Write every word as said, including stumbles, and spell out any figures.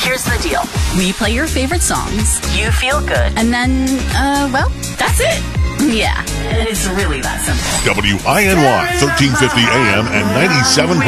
Here's the deal. We play your favorite songs. You feel good. And then, uh, well, that's it. Yeah, it's really that simple. W I N Y, thirteen fifty A M and ninety-seven